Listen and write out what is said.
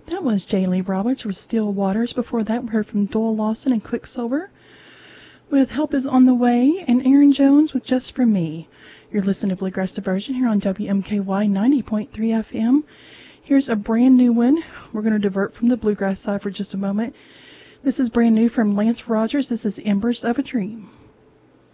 That was J. Lee Roberts with Still Waters. Before that, we heard from Doyle Lawson and Quicksilver with Help Is On The Way, and Aaron Jones with Just For Me. You're listening to Bluegrass Diversion here on WMKY 90.3 FM. Here's a brand new one. We're going to divert from the bluegrass side for just a moment. This is brand new from Lance Rogers. This is Embers of a Dream.